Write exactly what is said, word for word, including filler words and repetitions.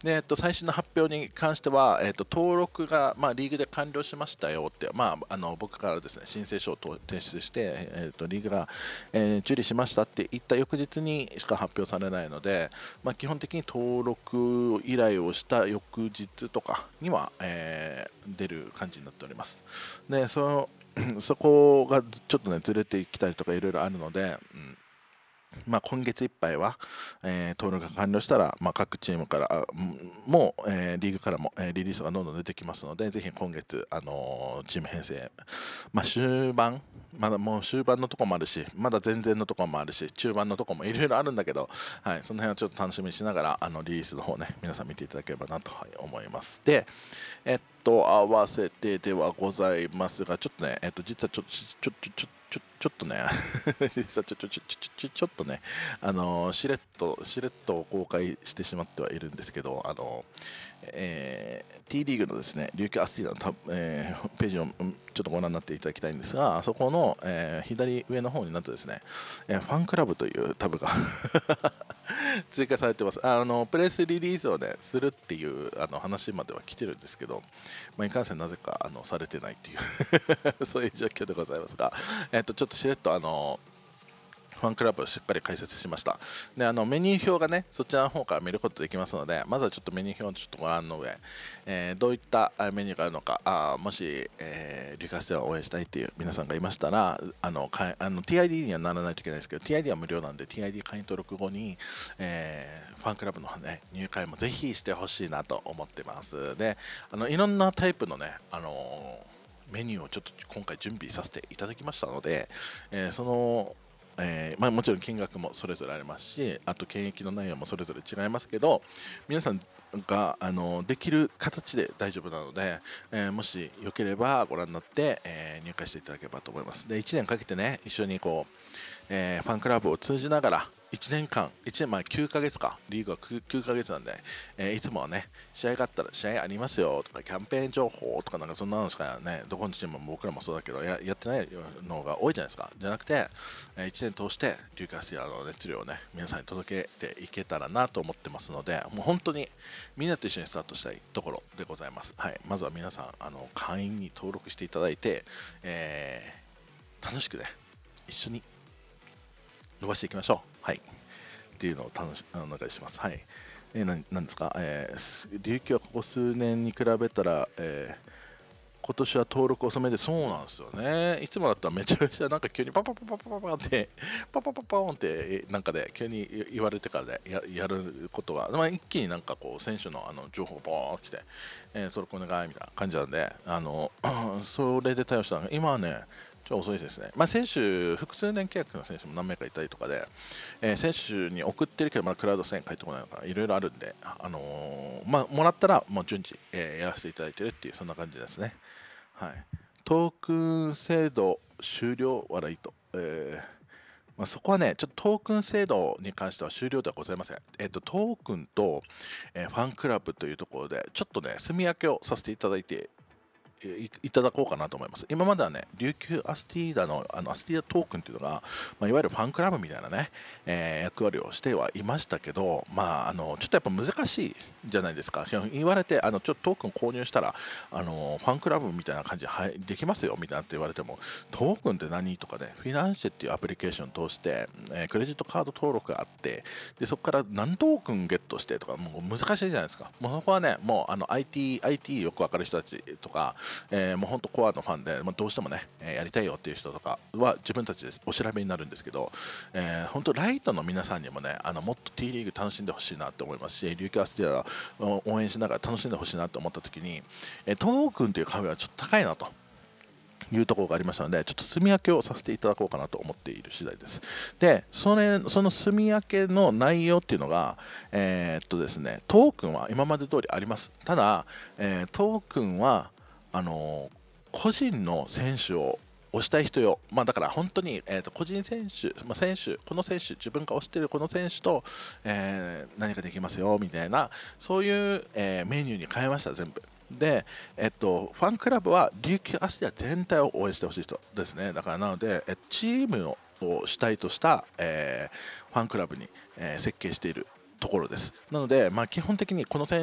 で、えっと、最新の発表に関しては、えっと、登録が、まあ、リーグで完了しましたよって、まあ、あの僕からですね申請書を提出して、えっと、リーグが、えー受理しましたって言った翌日にしか発表されないので、まあ、基本的に登録依頼をした翌日とかには、えー出る感じになっております。で、そのそこがちょっとねずれてきたりとかいろいろあるので、うんまあ、今月いっぱいは、えー登録が完了したら、まあ、各チームからあもう、えーリーグからも、えーリリースがどんどん出てきますので、ぜひ今月、あのーチーム編成、まあ、終盤、まだもう終盤のところもあるし、まだ前々のところもあるし、中盤のところもいろいろあるんだけど、はい、その辺はちょっと楽しみにしながら、あのリリースの方ね、皆さん見ていただければなと思います。で、えっと、合わせてではございますが、ちょっとね、えっと、実はちょっと、ちょ、ちょ、ちょ、ちょ、ちょっとね、実はちょ、ちょ、ちょ、ちょ、ちょ、ちょっとね、あのしれっと、しれっと公開してしまってはいるんですけど、あのえー、T リーグのですね、琉球アスティーダのタブ、えーページをうんちょっとご覧になっていただきたいんですが、そこの、えー左上の方になんとですね、えーファンクラブというタブが追加されてます。あのプレスリリースを、ね、するっていうあの話までは来てるんですけど、まあ、いかんせんなぜかあのされてないっていうそういう状況でございますが、えっとちょっとしれっとあのファンクラブをしっかり解説しました。で、あのメニュー表がね、そちらの方から見ることできますので、まずはちょっとメニュー表をちょっとご覧の上、えーどういったあメニューがあるのか、あーもし、えー、リカステを応援したいっていう皆さんがいましたら、あのかいあの ティーアイディー にはならないといけないですけど、ティーアイディー は無料なんで、ティーアイディー 会員登録後に、えーファンクラブの、ね、入会もぜひしてほしいなと思ってます。で、あのいろんなタイプのね、あのーメニューをちょっと今回準備させていただきましたので、えーそのえーまあ、もちろん金額もそれぞれありますし、あと検疫の内容もそれぞれ違いますけど、皆さんがあのできる形で大丈夫なので、えーもしよければご覧になって、えー入会していただければと思います。で、いちねんかけてね、一緒にこう、えーファンクラブを通じながらいちねんかん、いちねんまえきゅうかげつか、リーグはきゅうかげつなんで、えーいつもはね、試合があったら試合ありますよとか、キャンペーン情報とか、なんかそんなのしかね、どこのチームも僕らもそうだけど、ややってないのが多いじゃないですか。じゃなくて、えーいちねん通して、リューカスティアの熱量をね、皆さんに届けていけたらなと思ってますので、もう本当にみんなと一緒にスタートしたいところでございます。はい、まずは皆さん、あの会員に登録していただいて、えー楽しくね、一緒に伸ばしていきましょう。はい。っていうのを楽しお願いします。はい。えー、ななんですか、えー、琉球はここ数年に比べたら、えー今年は登録遅めで、そうなんですよね。いつもだったらめちゃめちゃなんか急にパパパパパパパってパパパパンってなんかで急に言われてからでややることが、まあ、一気になんかこう選手のあの情報がボーン来て、えー、登録お願いみたいな感じなんで、あのそれで対応したのが今はねちょっと遅いですね。まあ、選手、複数年契約の選手も何名かいたりとかで、えー選手に送ってるけど、まだクラウド戦返ってこないのか、いろいろあるんで、あのーまあ、もらったらもう順次、えーやらせていただいてるっていう、そんな感じですね。はい、トークン制度終了笑いと、えーまあ、そこはね、ちょっとトークン制度に関しては終了ではございません。えっと、トークンと、えーファンクラブというところで、ちょっとね、住み分けをさせていただいていいただこうかなと思います。今まではね、琉球アスティーダのあのアスティーダトークンっていうのが、まあ、いわゆるファンクラブみたいなね、えー役割をしてはいましたけど、まあ、あのちょっとやっぱ難しいじゃないですか。言われて、あのちょっとトークン購入したら、あのファンクラブみたいな感じで、はい、できますよみたいなって言われても、トークンって何とかで、フィナンシェっていうアプリケーションを通して、えークレジットカード登録があって、でそこから何トークンゲットしてとか、もう難しいじゃないですか。もうそこはね、もうあの アイティー、アイティー よくわかる人たちとか、えーもう本当コアのファンで、まあ、どうしてもね、えーやりたいよっていう人とかは自分たちでお調べになるんですけど、えー本当ライトの皆さんにもね、あのもっと T リーグ楽しんでほしいなって思いますし、琉球アスティアを応援しながら楽しんでほしいなって思った時に、えートークンという壁はちょっと高いなと。いうところがありましたので、ちょっと住み分けをさせていただこうかなと思っている次第です。で、それその住み分けの内容っていうのが、えーっとですね、トークンは今まで通りあります。ただ、えートークンはあのー個人の選手を推したい人よ、まあ、だから本当に、えー、と個人選手、まあ、選手、この選手、自分が推しているこの選手と、えー何かできますよみたいな、そういう、えーメニューに変えました、全部。で、えっと、ファンクラブは琉球アスティア全体を応援してほしい人ですね。だからなので、えチームを主体とした、えーファンクラブに、えー設計しているところです。なので、まあ、基本的にこの選